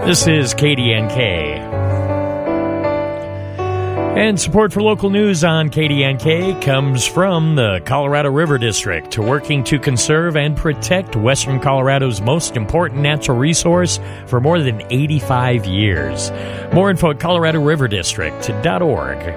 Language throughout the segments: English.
This is KDNK. And support for local news on KDNK comes from the Colorado River District, working to conserve and protect Western Colorado's most important natural resource for more than 85 years. More info at coloradoriverdistrict.org.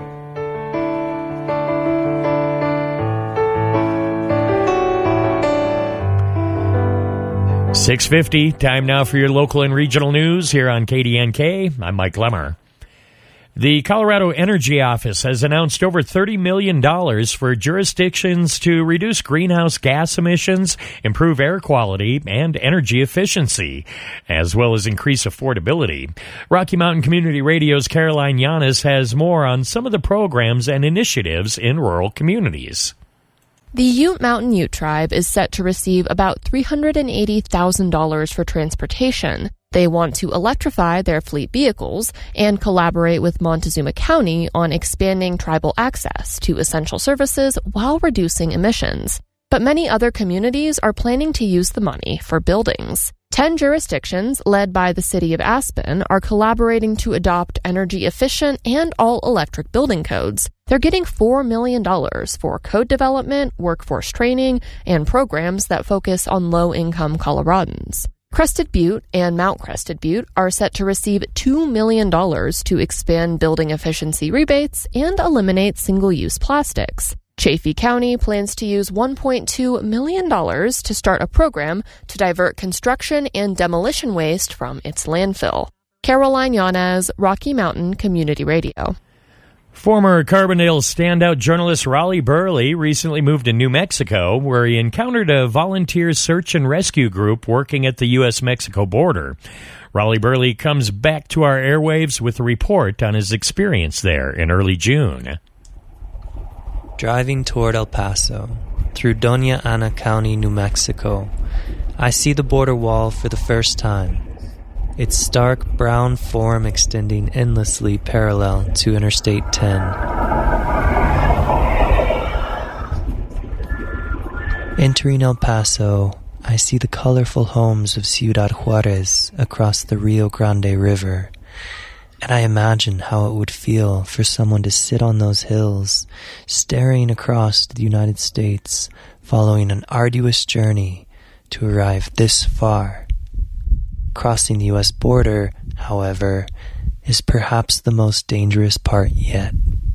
.650, time now for your local and regional news here on KDNK. I'm Mike Lemmer. The Colorado Energy Office has announced over $30 million for jurisdictions to reduce greenhouse gas emissions, improve air quality, and energy efficiency, as well as increase affordability. Rocky Mountain Community Radio's Caroline Yanes has more on some of the programs and initiatives in rural communities. The Ute Mountain Ute Tribe is set to receive about $380,000 for transportation. They want to electrify their fleet vehicles and collaborate with Montezuma County on expanding tribal access to essential services while reducing emissions. But many other communities are planning to use the money for buildings. 10 jurisdictions, led by the city of Aspen, are collaborating to adopt energy-efficient and all-electric building codes. They're getting $4 million for code development, workforce training, and programs that focus on low-income Coloradans. Crested Butte and Mount Crested Butte are set to receive $2 million to expand building efficiency rebates and eliminate single-use plastics. Chaffee County plans to use $1.2 million to start a program to divert construction and demolition waste from its landfill. Caroline Yanes, Rocky Mountain Community Radio. Former Carbondale standout journalist Raleigh Burley recently moved to New Mexico, where he encountered a volunteer search and rescue group working at the U.S.-Mexico border. Raleigh Burley comes back to our airwaves with a report on his experience there in early June. Driving toward El Paso, through Doña Ana County, New Mexico, I see the border wall for the first time. Its stark brown form extending endlessly parallel to Interstate 10. Entering El Paso, I see the colorful homes of Ciudad Juarez across the Rio Grande River, and I imagine how it would feel for someone to sit on those hills, staring across the United States, following an arduous journey to arrive this far. Crossing the U.S. border, however, is perhaps the most dangerous part yet.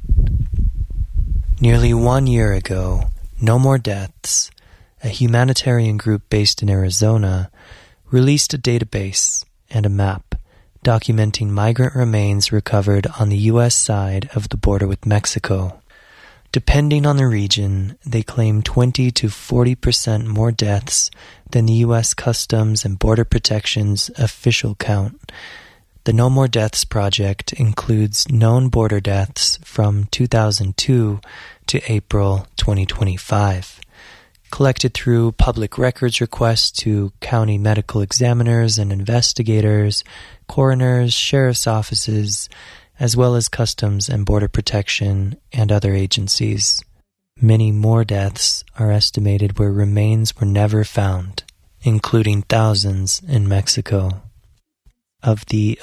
Nearly 1 year ago, No More Deaths, a humanitarian group based in Arizona, released a database and a map documenting migrant remains recovered on the U.S. side of the border with Mexico. Depending on the region, they claim 20 to 40% more deaths than the U.S. Customs and Border Protection's official count. The No More Deaths project includes known border deaths from 2002 to April 2025, collected through public records requests to county medical examiners and investigators, coroners, sheriff's offices, as well as Customs and Border Protection and other agencies. Many more deaths are estimated where remains were never found, including thousands in Mexico. Of the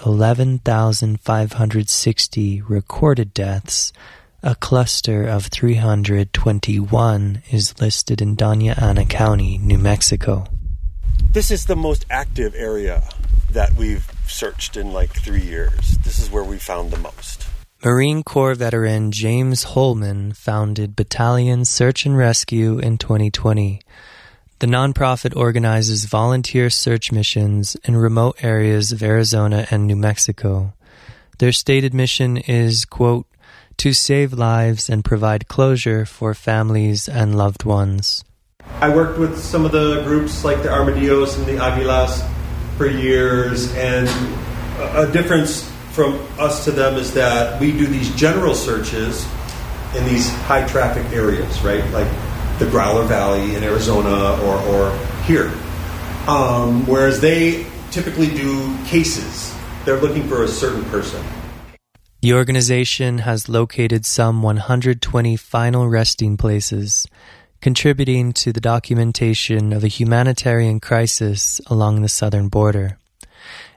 11,560 recorded deaths, a cluster of 321 is listed in Doña Ana County, New Mexico. This is the most active area that we've searched in like 3 years. This is where we found the most. Marine Corps veteran James Holman founded Battalion Search and Rescue in 2020. The nonprofit organizes volunteer search missions in remote areas of Arizona and New Mexico. Their stated mission is, quote, to save lives and provide closure for families and loved ones. I worked with some of the groups like the Armadillos and the Aguilas for years, and a difference from us to them is that we do these general searches in these high traffic areas, right? Like the Growler Valley in Arizona or here. Whereas they typically do cases. They're looking for a certain person. The organization has located some 120 final resting places, contributing to the documentation of a humanitarian crisis along the southern border.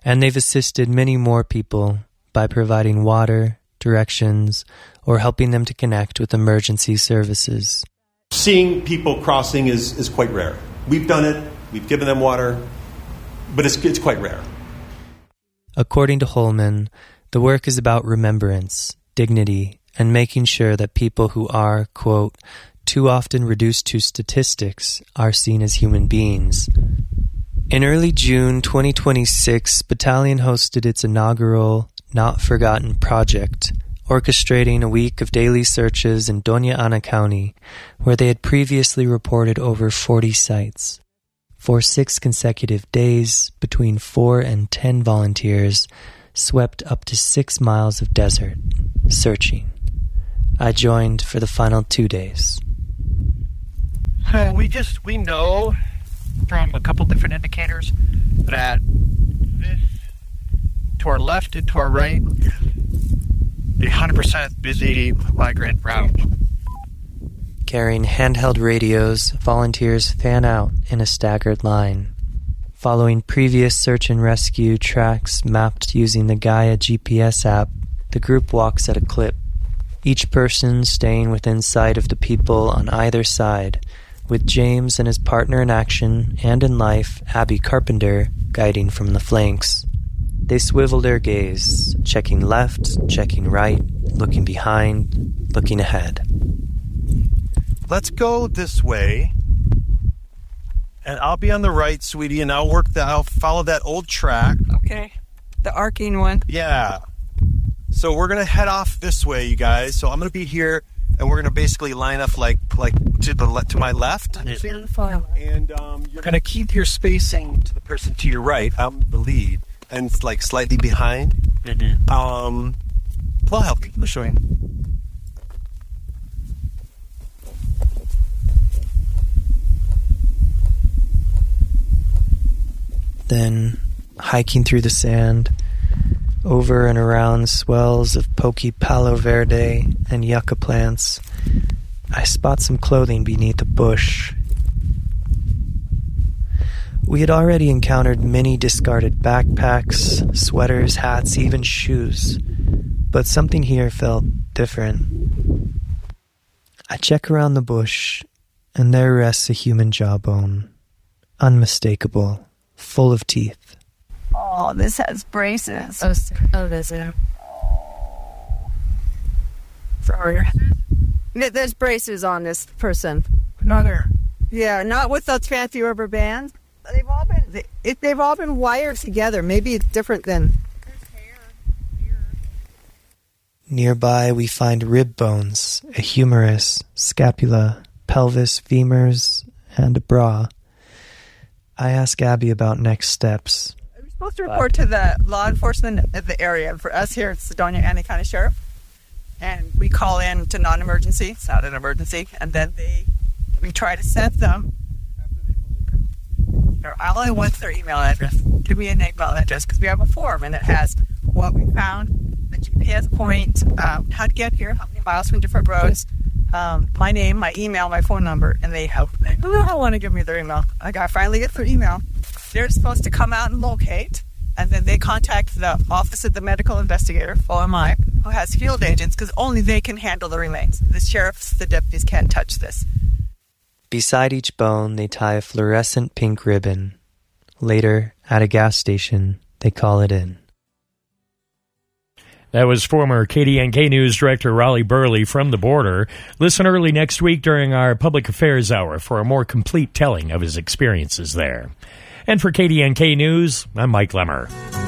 and they've assisted many more people by providing water, directions, or helping them to connect with emergency services. Seeing people crossing is quite rare. We've done it, we've given them water, but it's quite rare. According to Holman, the work is about remembrance, dignity, and making sure that people who are, quote, too often reduced to statistics are seen as human beings. In early June 2026, Battalion hosted its inaugural Not Forgotten project, orchestrating a week of daily searches in Doña Ana County, where they had previously reported over 40 sites. For 6 consecutive days, between 4 and 10 volunteers swept up to 6 miles of desert, searching. I joined for the final 2 days. We know from a couple different indicators that this, to our left and to our right, the 100% busy migrant route. Carrying handheld radios, volunteers fan out in a staggered line. Following previous search and rescue tracks mapped using the Gaia GPS app, the group walks at a clip, each person staying within sight of the people on either side, with James and his partner in action and in life, Abby Carpenter, guiding from the flanks. They swivel their gaze, checking left, checking right, looking behind, looking ahead. Let's go this way, and I'll be on the right, sweetie, and I'll follow that old track. Okay, the arcing one. Yeah. So we're gonna head off this way, you guys. So I'm gonna be here, and we're gonna basically line up like to my left. And you're gonna keep your spacing to the person to your right. I'm the lead, and it's like slightly behind. Mm-hmm. I'll help you. I'll show you. Then, hiking through the sand, over and around swells of Poke Palo Verde and yucca plants, I spot some clothing beneath a bush. We had already encountered many discarded backpacks, sweaters, hats, even shoes, but something here felt different. I check around the bush, and there rests a human jawbone, unmistakable, full of teeth. Oh, this has braces. Oh, does it? Sorry. There's braces on this person. Another. Yeah, not with those fancy rubber bands. They've all been wired together. Maybe it's different than. There's hair here. Nearby, we find rib bones, a humerus, scapula, pelvis, femurs, and a bra. I ask Abby about next steps. We're supposed to report to the law enforcement at the area. For us here, it's the Doña Ana County Sheriff. And we call in to non-emergency. It's not an emergency. And then we try to send them. All I want is their email address. Give me an email address because we have a form and it has what we found, the GPS point, how to get here, how many miles from different roads, my name, my email, my phone number, and they don't want to give me their email. I finally get their email. They're supposed to come out and locate, and then they contact the Office of the Medical Investigator, OMI, who has field agents because only they can handle the remains. The sheriffs, the deputies can't touch this. Beside each bone, they tie a fluorescent pink ribbon. Later, at a gas station, they call it in. That was former KDNK News Director Raleigh Burley from the border. Listen early next week during our Public Affairs Hour for a more complete telling of his experiences there. And for KDNK News, I'm Mike Lemmer.